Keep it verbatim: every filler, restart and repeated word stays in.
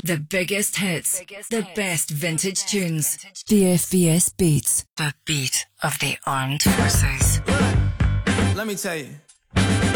The biggest hits, the best vintage tunes. The F B S Beats, the beat of the armed forces. Let me tell you.